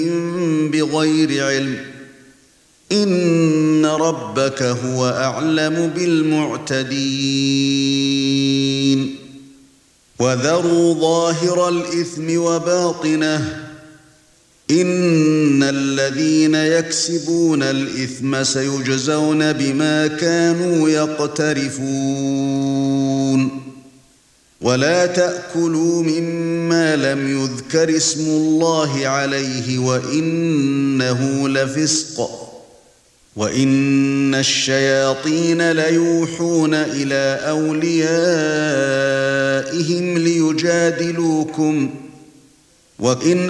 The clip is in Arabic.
بغير علم إن ربك هو أعلم بالمعتدين وذروا ظاهر الإثم وباطنه إن الذين يكسبون الإثم سيجزون بما كانوا يقترفون ولا تأكلوا مما لم يذكر اسم الله عليه وإنه لفسق وإن الشياطين ليوحون إلى أوليائهم ليجادلوكم وإن